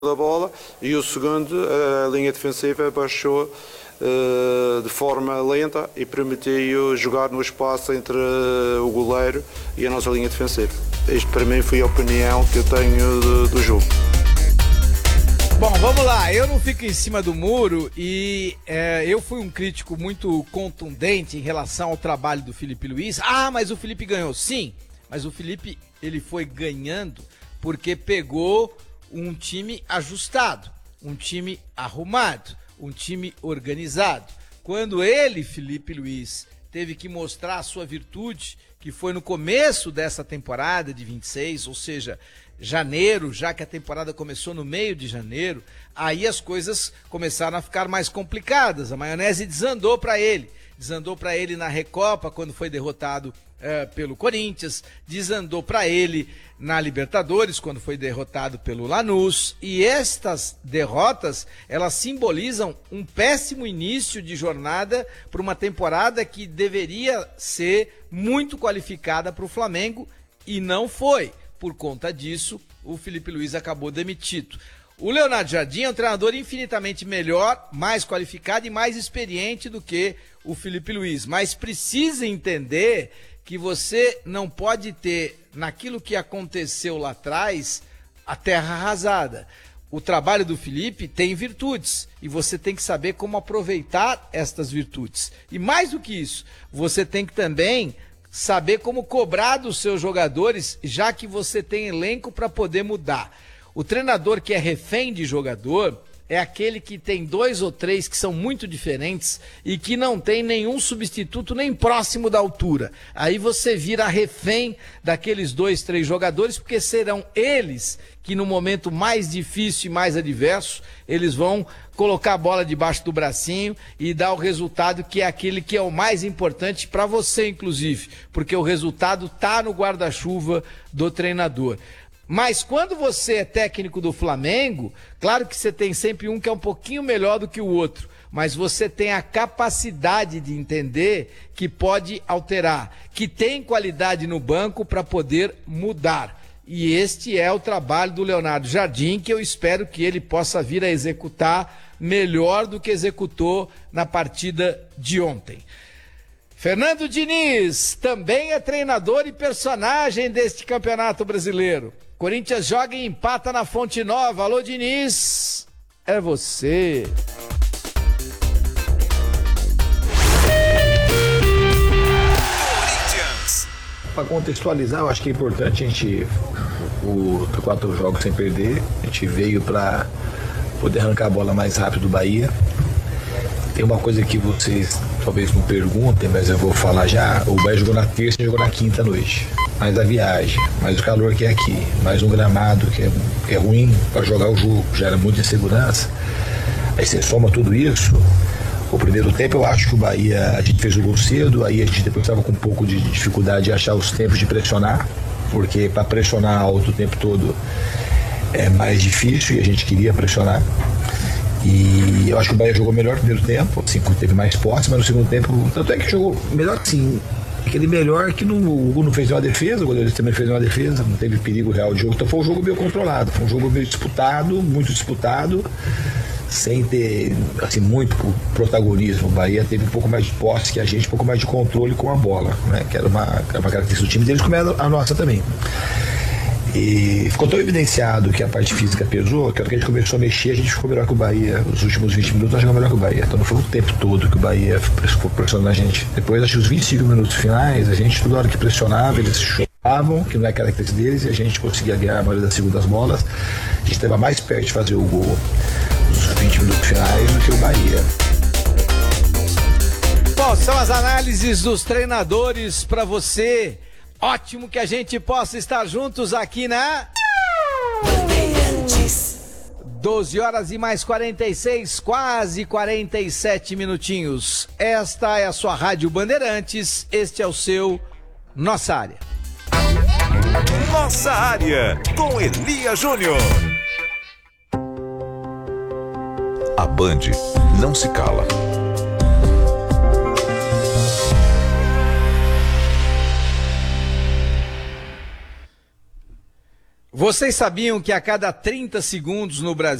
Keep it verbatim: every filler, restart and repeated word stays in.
da bola, e o segundo, a linha defensiva baixou uh, de forma lenta e permitiu jogar no espaço entre o goleiro e a nossa linha defensiva. Isto para mim foi a opinião que eu tenho do, do jogo. Bom, vamos lá, eu não fico em cima do muro e é, eu fui um crítico muito contundente em relação ao trabalho do Filipe Luiz. Ah, mas o Filipe ganhou. Sim, mas o Filipe ele foi ganhando porque pegou um time ajustado, um time arrumado, um time organizado. Quando ele, Filipe Luiz, teve que mostrar a sua virtude, que foi no começo dessa temporada de vinte e seis, ou seja, janeiro, já que a temporada começou no meio de janeiro, aí as coisas começaram a ficar mais complicadas. A maionese desandou para ele. Desandou para ele na Recopa, quando foi derrotado é, pelo Corinthians. Desandou para ele na Libertadores, quando foi derrotado pelo Lanús. E estas derrotas, elas simbolizam um péssimo início de jornada para uma temporada que deveria ser muito qualificada para o Flamengo e não foi. Por conta disso, o Filipe Luiz acabou demitido. O Leonardo Jardim é um treinador infinitamente melhor, mais qualificado e mais experiente do que o Filipe Luiz. Mas precisa entender que você não pode ter, naquilo que aconteceu lá atrás, a terra arrasada. O trabalho do Filipe tem virtudes e você tem que saber como aproveitar estas virtudes. E mais do que isso, você tem que também saber como cobrar dos seus jogadores, já que você tem elenco para poder mudar. O treinador que é refém de jogador é aquele que tem dois ou três que são muito diferentes e que não tem nenhum substituto nem próximo da altura. Aí você vira refém daqueles dois, três jogadores, porque serão eles que no momento mais difícil e mais adverso, eles vão colocar a bola debaixo do bracinho e dar o resultado que é aquele que é o mais importante para você, inclusive, porque o resultado está no guarda-chuva do treinador. Mas quando você é técnico do Flamengo, claro que você tem sempre um que é um pouquinho melhor do que o outro, mas você tem a capacidade de entender que pode alterar, que tem qualidade no banco para poder mudar. E este é o trabalho do Leonardo Jardim, que eu espero que ele possa vir a executar melhor do que executou na partida de ontem. Fernando Diniz também é treinador e personagem deste Campeonato Brasileiro. Corinthians joga e empata na Fonte Nova. Alô, Diniz, é você. Para contextualizar, eu acho que é importante a gente, o quatro jogos sem perder, a gente veio para poder arrancar a bola mais rápido do Bahia. Tem uma coisa que vocês talvez não perguntem, mas eu vou falar já. O Bahia jogou na terça e jogou na quinta noite. Mais a viagem, mais o calor que é aqui, mais um gramado que é, que é ruim para jogar o jogo, gera muita insegurança. Aí você soma tudo isso. O primeiro tempo eu acho que o Bahia, a gente fez o gol cedo, aí a gente depois estava com um pouco de dificuldade de achar os tempos de pressionar, porque para pressionar alto o tempo todo é mais difícil e a gente queria pressionar. E eu acho que o Bahia jogou melhor no primeiro tempo, assim, teve mais posse, mas no segundo tempo, tanto é que jogou melhor assim, aquele melhor que não, o Hugo não fez nenhuma defesa, o goleiro também fez nenhuma defesa, não teve perigo real de jogo, então foi um jogo meio controlado, foi um jogo meio disputado, muito disputado, sem ter assim, muito protagonismo. O Bahia teve um pouco mais de posse que a gente, um pouco mais de controle com a bola, né? Que era uma, era uma característica do time deles, como era a nossa também. E ficou tão evidenciado que a parte física pesou, que a hora que a gente começou a mexer, a gente ficou melhor que o Bahia. Os últimos vinte minutos nós jogamos melhor que o Bahia. Então não foi o tempo todo que o Bahia ficou pressionando a gente. Depois, acho que os vinte e cinco minutos finais, a gente, toda hora que pressionava, eles chutavam, que não é característica deles, e a gente conseguia ganhar a maioria das segundas bolas. A gente estava mais perto de fazer o gol nos vinte minutos finais do que o Bahia. Bom, são as análises dos treinadores para você. Ótimo que a gente possa estar juntos aqui na doze horas e mais quarenta e seis, quase quarenta e sete minutinhos. Esta é a sua Rádio Bandeirantes, este é o seu Nossa Área. Nossa Área, com Elia Júnior. A Band não se cala. Vocês sabiam que a cada trinta segundos no Brasil